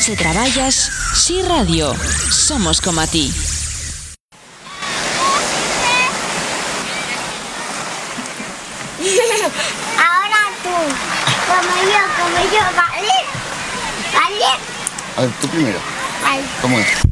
Si traballas, Si Radio. Somos como a ti. Ahora tú, como yo, ¿vale? ¿Vale? A ver, tú primero. Vale. ¿Cómo es?